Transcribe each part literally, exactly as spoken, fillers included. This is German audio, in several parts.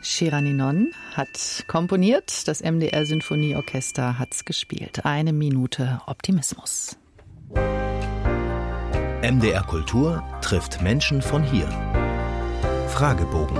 Shiran Inon hat komponiert, das M D R Sinfonieorchester hat's gespielt. Eine Minute Optimismus. M D R Kultur trifft Menschen von hier. Fragebogen.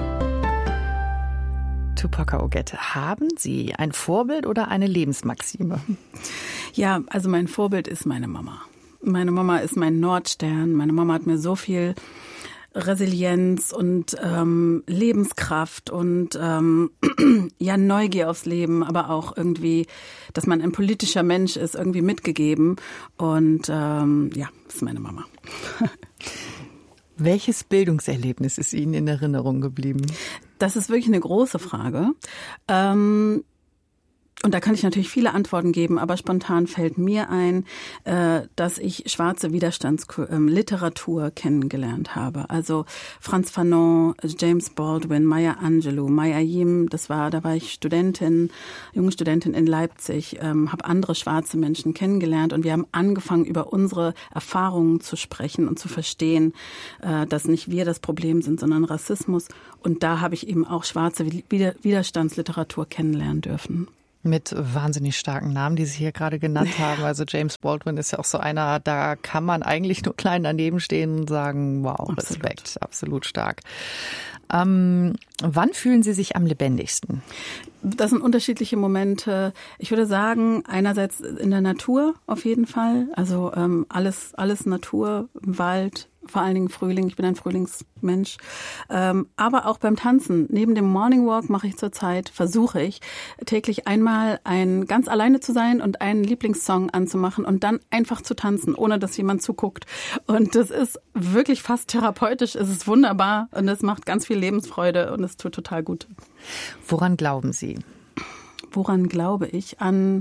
Tupoka Ogette, haben Sie ein Vorbild oder eine Lebensmaxime? Ja, also mein Vorbild ist meine Mama. Meine Mama ist mein Nordstern. Meine Mama hat mir so viel Resilienz und ähm, Lebenskraft und ähm, ja Neugier aufs Leben, aber auch irgendwie, dass man ein politischer Mensch ist, irgendwie mitgegeben. Und ähm, ja, das ist meine Mama. Welches Bildungserlebnis ist Ihnen in Erinnerung geblieben? Das ist wirklich eine große Frage. Ähm, Und da kann ich natürlich viele Antworten geben, aber spontan fällt mir ein, dass ich schwarze Widerstandsliteratur kennengelernt habe. Also Frantz Fanon, James Baldwin, Maya Angelou, Maya Yim, das war, da war ich Studentin, junge Studentin in Leipzig, habe andere schwarze Menschen kennengelernt und wir haben angefangen, über unsere Erfahrungen zu sprechen und zu verstehen, dass nicht wir das Problem sind, sondern Rassismus. Und da habe ich eben auch schwarze Widerstandsliteratur kennenlernen dürfen. Mit wahnsinnig starken Namen, die Sie hier gerade genannt haben. Also James Baldwin ist ja auch so einer, da kann man eigentlich nur klein daneben stehen und sagen, wow, Respekt, absolut, absolut stark. Ähm, wann fühlen Sie sich am lebendigsten? Das sind unterschiedliche Momente. Ich würde sagen, einerseits in der Natur auf jeden Fall. Also ähm, alles, alles Natur, Wald, vor allen Dingen Frühling. Ich bin ein Frühlingsmensch. Ähm, aber auch beim Tanzen. Neben dem Morning Walk mache ich zurzeit, versuche ich, täglich einmal ein ganz alleine zu sein und einen Lieblingssong anzumachen und dann einfach zu tanzen, ohne dass jemand zuguckt. Und das ist wirklich fast therapeutisch. Es ist wunderbar und es macht ganz viel Lebensfreude und es tut total gut. Woran glauben Sie? Woran glaube ich? An,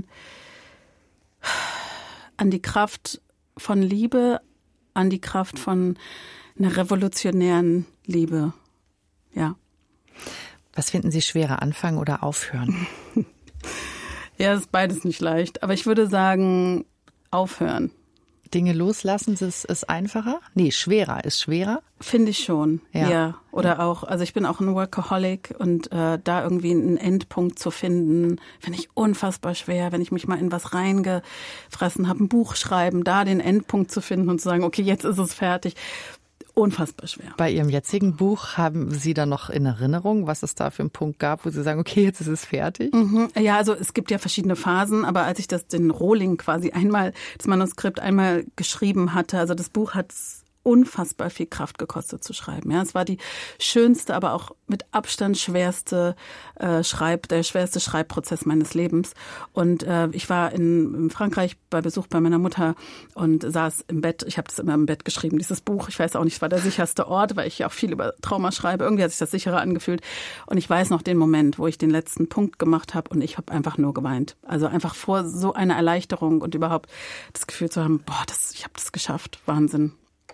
an die Kraft von Liebe, an die Kraft von einer revolutionären Liebe, ja. Was finden Sie schwerer, anfangen oder aufhören? Ja, ist beides nicht leicht. Aber ich würde sagen, aufhören. Dinge loslassen, ist, ist einfacher? Nee, schwerer ist schwerer? Finde ich schon, ja. ja. Oder ja. auch, also ich bin auch ein Workaholic und äh, da irgendwie einen Endpunkt zu finden, finde ich unfassbar schwer, wenn ich mich mal in was reingefressen habe, ein Buch schreiben, da den Endpunkt zu finden und zu sagen, okay, jetzt ist es fertig. Unfassbar schwer. Bei Ihrem jetzigen Buch haben Sie da noch in Erinnerung, was es da für einen Punkt gab, wo Sie sagen, okay, jetzt ist es fertig? Mhm. Ja, also es gibt ja verschiedene Phasen, aber als ich das den Rohling quasi einmal, das Manuskript einmal geschrieben hatte, also das Buch hat unfassbar viel Kraft gekostet zu schreiben. Ja, es war die schönste, aber auch mit Abstand schwerste äh, Schreib, der schwerste Schreibprozess meines Lebens. Und äh, ich war in, in Frankreich bei Besuch bei meiner Mutter und saß im Bett. Ich habe das immer im Bett geschrieben, dieses Buch. Ich weiß auch nicht, es war der sicherste Ort, weil ich ja auch viel über Trauma schreibe. Irgendwie hat sich das sicherer angefühlt. Und ich weiß noch den Moment, wo ich den letzten Punkt gemacht habe und ich habe einfach nur geweint. Also einfach vor so einer Erleichterung und überhaupt das Gefühl zu haben, boah, das, ich habe das geschafft. Wahnsinn.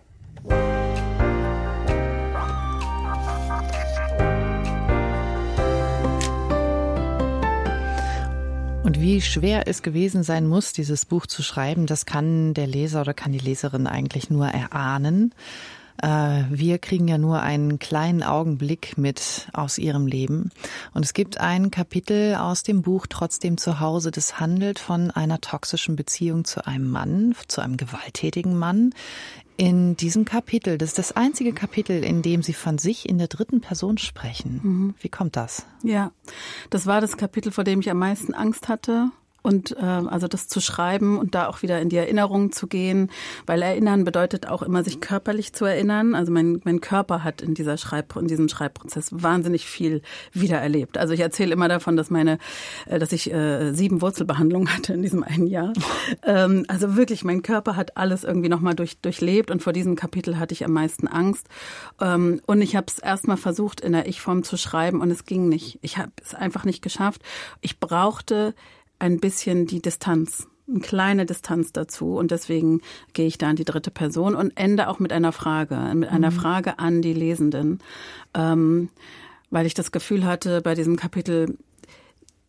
Und wie schwer es gewesen sein muss, dieses Buch zu schreiben, das kann der Leser oder kann die Leserin eigentlich nur erahnen. Wir kriegen ja nur einen kleinen Augenblick mit aus ihrem Leben. Und es gibt ein Kapitel aus dem Buch Trotzdem zu Hause, das handelt von einer toxischen Beziehung zu einem Mann, zu einem gewalttätigen Mann. In diesem Kapitel, das ist das einzige Kapitel, in dem Sie von sich in der dritten Person sprechen. Mhm. Wie kommt das? Ja, das war das Kapitel, vor dem ich am meisten Angst hatte. Und äh, also das zu schreiben und da auch wieder in die Erinnerung zu gehen, weil Erinnern bedeutet auch immer, sich körperlich zu erinnern. Also mein mein Körper hat in dieser Schreib in diesem Schreibprozess wahnsinnig viel wiedererlebt. Also ich erzähle immer davon, dass meine, äh, dass ich äh, sieben Wurzelbehandlungen hatte in diesem einen Jahr. ähm, also wirklich, mein Körper hat alles irgendwie nochmal durch durchlebt und vor diesem Kapitel hatte ich am meisten Angst. Ähm, und ich habe es erstmal versucht, in der Ich-Form zu schreiben und es ging nicht. Ich habe es einfach nicht geschafft. Ich brauchte ein bisschen die Distanz, eine kleine Distanz dazu. Und deswegen gehe ich da in die dritte Person und ende auch mit einer Frage, mit einer mhm. Frage an die Lesenden. Ähm, weil ich das Gefühl hatte bei diesem Kapitel,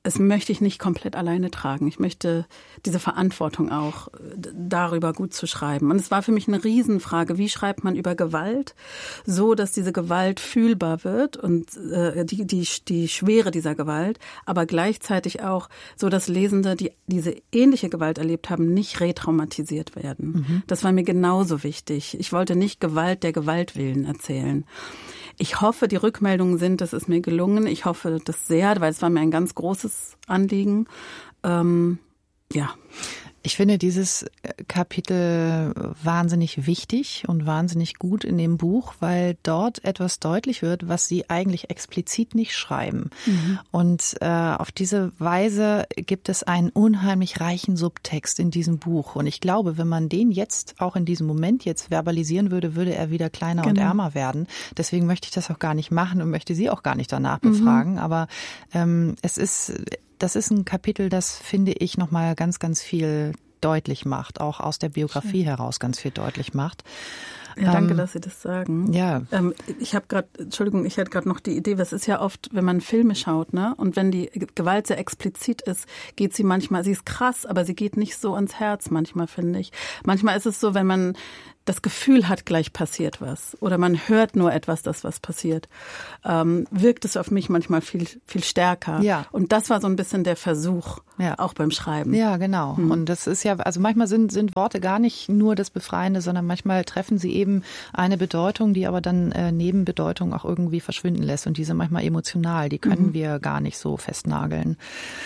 es möchte ich nicht komplett alleine tragen. Ich möchte diese Verantwortung auch, darüber gut zu schreiben. Und es war für mich eine Riesenfrage, wie schreibt man über Gewalt, so dass diese Gewalt fühlbar wird und äh, die, die, die Schwere dieser Gewalt, aber gleichzeitig auch so, dass Lesende, die diese ähnliche Gewalt erlebt haben, nicht retraumatisiert werden. Mhm. Das war mir genauso wichtig. Ich wollte nicht Gewalt der Gewalt willen erzählen. Ich hoffe, die Rückmeldungen sind, das ist mir gelungen. Ich hoffe das sehr, weil es war mir ein ganz großes Anliegen. Ähm, ja. Ich finde dieses Kapitel wahnsinnig wichtig und wahnsinnig gut in dem Buch, weil dort etwas deutlich wird, was Sie eigentlich explizit nicht schreiben. Mhm. Und äh, auf diese Weise gibt es einen unheimlich reichen Subtext in diesem Buch. Und ich glaube, wenn man den jetzt auch in diesem Moment jetzt verbalisieren würde, würde er wieder kleiner genau. und ärmer werden. Deswegen möchte ich das auch gar nicht machen und möchte Sie auch gar nicht danach mhm. befragen. Aber ähm, es ist... Das ist ein Kapitel, das, finde ich, nochmal ganz, ganz viel deutlich macht, auch aus der Biografie Schön. heraus ganz viel deutlich macht. Ja, danke, ähm, dass Sie das sagen. Ja. Ähm, ich habe gerade, Entschuldigung, ich hatte gerade noch die Idee, was ist ja oft, wenn man Filme schaut, ne? Und wenn die Gewalt sehr explizit ist, geht sie manchmal, sie ist krass, aber sie geht nicht so ans Herz manchmal, finde ich. Manchmal ist es so, wenn man das Gefühl hat, gleich passiert was oder man hört nur etwas, dass was passiert, ähm, wirkt es auf mich manchmal viel viel stärker. Ja. Und das war so ein bisschen der Versuch, ja. auch beim Schreiben. Ja, genau. Hm. Und das ist ja, also manchmal sind sind Worte gar nicht nur das Befreiende, sondern manchmal treffen sie eben eine Bedeutung, die aber dann äh, neben Bedeutung auch irgendwie verschwinden lässt. Und die sind manchmal emotional, die können mhm. wir gar nicht so festnageln.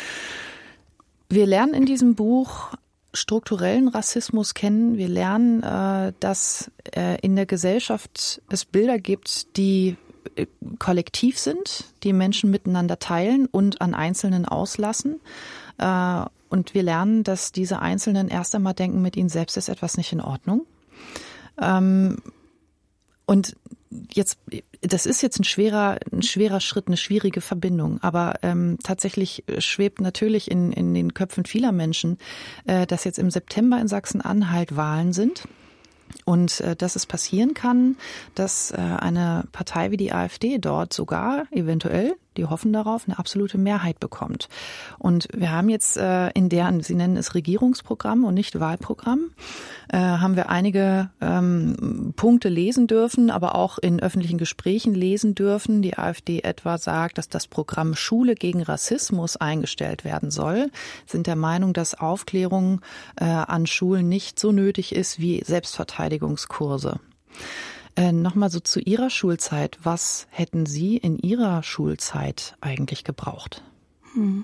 Wir lernen in diesem Buch strukturellen Rassismus kennen. Wir lernen, äh, dass äh, in der Gesellschaft es Bilder gibt, die äh, kollektiv sind, die Menschen miteinander teilen und an Einzelnen auslassen. Äh, und wir lernen, dass diese Einzelnen erst einmal denken, mit ihnen selbst ist etwas nicht in Ordnung. Ähm, und jetzt, das ist jetzt ein schwerer, ein schwerer Schritt, eine schwierige Verbindung. Aber ähm, tatsächlich schwebt natürlich in, in den Köpfen vieler Menschen, äh, dass jetzt im September in Sachsen-Anhalt Wahlen sind. Und äh, dass es passieren kann, dass äh, eine Partei wie die AfD dort sogar eventuell, die hoffen darauf, eine absolute Mehrheit bekommt. Und wir haben jetzt äh, in deren, Sie nennen es Regierungsprogramm und nicht Wahlprogramm, äh, haben wir einige ähm, Punkte lesen dürfen, aber auch in öffentlichen Gesprächen lesen dürfen. Die AfD etwa sagt, dass das Programm Schule gegen Rassismus eingestellt werden soll, sind der Meinung, dass Aufklärung äh, an Schulen nicht so nötig ist wie Selbstverteidigungskurse. Äh, Nochmal so zu Ihrer Schulzeit. Was hätten Sie in Ihrer Schulzeit eigentlich gebraucht? Hm.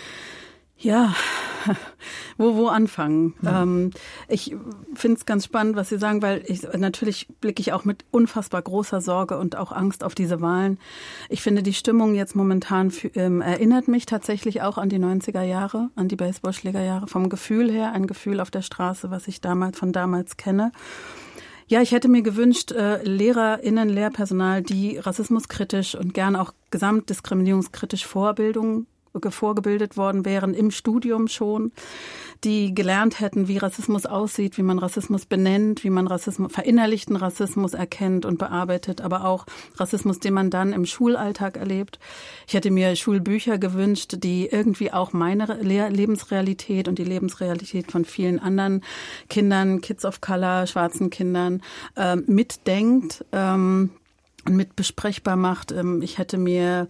Ja, wo, wo anfangen? Mhm. Ähm, ich finde es ganz spannend, was Sie sagen, weil ich natürlich blicke ich auch mit unfassbar großer Sorge und auch Angst auf diese Wahlen. Ich finde, die Stimmung jetzt momentan für, ähm, erinnert mich tatsächlich auch an die neunziger Jahre, an die Baseballschlägerjahre. Vom Gefühl her, ein Gefühl auf der Straße, was ich damals von damals kenne. Ja, ich hätte mir gewünscht, äh, LehrerInnen, Lehrpersonal, die rassismuskritisch und gern auch gesamtdiskriminierungskritisch Vorbildung vorgebildet worden wären, im Studium schon, die gelernt hätten, wie Rassismus aussieht, wie man Rassismus benennt, wie man Rassismus, verinnerlichten Rassismus erkennt und bearbeitet, aber auch Rassismus, den man dann im Schulalltag erlebt. Ich hätte mir Schulbücher gewünscht, die irgendwie auch meine Lebensrealität und die Lebensrealität von vielen anderen Kindern, Kids of Color, schwarzen Kindern, äh, mitdenkt ähm, und mit besprechbar macht. Ähm, ich hätte mir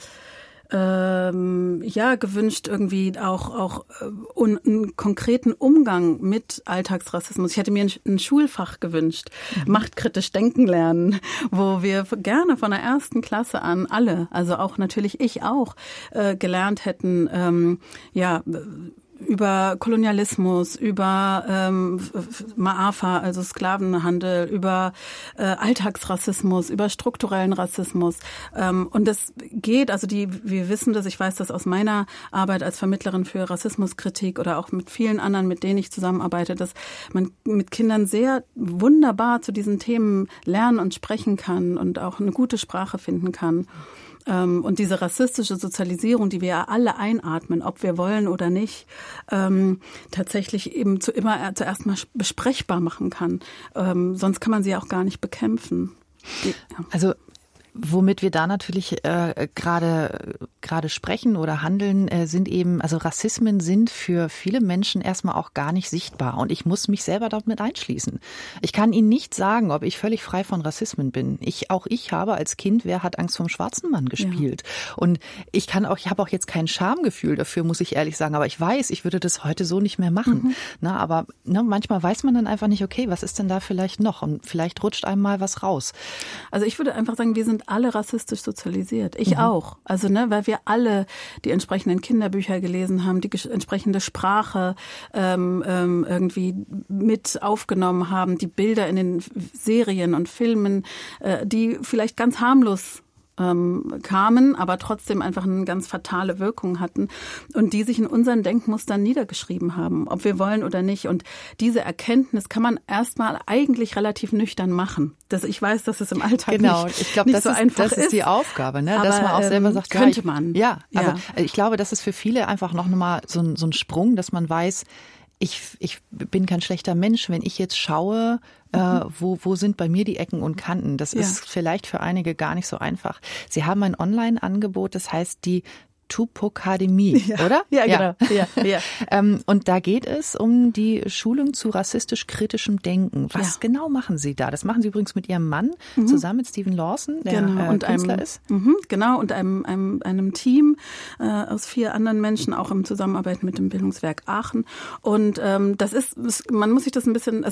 Ähm, ja, gewünscht irgendwie auch auch äh, un, einen konkreten Umgang mit Alltagsrassismus. Ich hätte mir ein, ein Schulfach gewünscht, mhm. machtkritisch denken lernen, wo wir gerne von der ersten Klasse an alle, also auch natürlich ich auch, äh, gelernt hätten, ähm, ja, über Kolonialismus, über ähm, Maafa, also Sklavenhandel, über äh, Alltagsrassismus, über strukturellen Rassismus. Ähm, und das geht, also die, wir wissen das, ich weiß das aus meiner Arbeit als Vermittlerin für Rassismuskritik oder auch mit vielen anderen, mit denen ich zusammenarbeite, dass man mit Kindern sehr wunderbar zu diesen Themen lernen und sprechen kann und auch eine gute Sprache finden kann. Und diese rassistische Sozialisierung, die wir ja alle einatmen, ob wir wollen oder nicht, ähm, tatsächlich eben zu immer zuerst mal besprechbar machen kann. Ähm, sonst kann man sie auch gar nicht bekämpfen. Die, ja. Also Womit wir da natürlich äh, gerade gerade sprechen oder handeln, äh, sind eben, also Rassismen sind für viele Menschen erstmal auch gar nicht sichtbar. Und ich muss mich selber damit einschließen. Ich kann Ihnen nicht sagen, ob ich völlig frei von Rassismen bin. Ich, auch ich habe als Kind Wer hat Angst vom schwarzen Mann gespielt. Ja. Und ich kann auch, ich habe auch jetzt kein Schamgefühl dafür, muss ich ehrlich sagen. Aber ich weiß, ich würde das heute so nicht mehr machen. Mhm. Na, aber ne, manchmal weiß man dann einfach nicht, okay, was ist denn da vielleicht noch? Und vielleicht rutscht einem mal was raus. Also ich würde einfach sagen, wir sind alle rassistisch sozialisiert. Ich mhm. auch. Also, ne, weil wir alle die entsprechenden Kinderbücher gelesen haben, die ges- entsprechende Sprache ähm, ähm, irgendwie mit aufgenommen haben, die Bilder in den Serien und Filmen, äh, die vielleicht ganz harmlos ähm, kamen, aber trotzdem einfach eine ganz fatale Wirkung hatten und die sich in unseren Denkmustern niedergeschrieben haben, ob wir wollen oder nicht. Und diese Erkenntnis kann man erstmal eigentlich relativ nüchtern machen. Das, ich weiß, dass es im Alltag genau. nicht, ich glaub, nicht das so ist, einfach das ist. Das ist die Aufgabe, ne? Aber, dass man auch selber sagt, könnte ja, ich, man. Ja, also ja. ich glaube, das ist für viele einfach noch mal so ein, so ein Sprung, dass man weiß, Ich, ich bin kein schlechter Mensch, wenn ich jetzt schaue, mhm. äh, wo, wo sind bei mir die Ecken und Kanten. Das ja. ist vielleicht für einige gar nicht so einfach. Sie haben ein Online-Angebot, das heißt die Tupokademie, ja. oder? Ja, genau. Ja. Ja. Ja. ähm, und da geht es um die Schulung zu rassistisch-kritischem Denken. Was ja. genau machen Sie da? Das machen Sie übrigens mit Ihrem Mann mhm. zusammen mit Stephen Lawson, der genau. und äh, Künstler einem, ist. Mhm, genau, und einem, einem, einem Team äh, aus vier anderen Menschen, auch in Zusammenarbeit mit dem Bildungswerk Aachen. Und ähm, das ist, man muss sich das ein bisschen,